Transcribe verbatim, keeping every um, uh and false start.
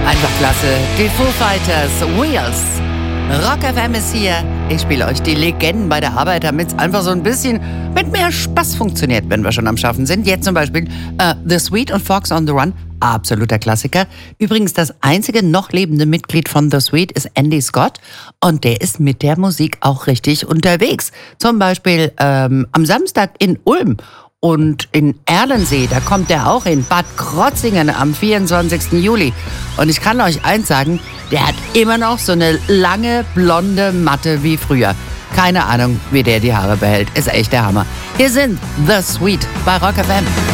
Einfach klasse. Die Foo Fighters, Wheels. Rock F M ist hier. Ich spiele euch die Legenden bei der Arbeit, damit es einfach so ein bisschen mit mehr Spaß funktioniert, wenn wir schon am Schaffen sind. Jetzt zum Beispiel äh, The Sweet und Fox on the Run. Absoluter Klassiker. Übrigens, das einzige noch lebende Mitglied von The Sweet ist Andy Scott. Und der ist mit der Musik auch richtig unterwegs. Zum Beispiel ähm, am Samstag in Ulm. Und in Erlensee, da kommt der auch in Bad Krotzingen am vierundzwanzigsten Juli. Und ich kann euch eins sagen, der hat immer noch so eine lange, blonde Matte wie früher. Keine Ahnung, wie der die Haare behält. Ist echt der Hammer. Hier sind The Sweet bei Rock F M.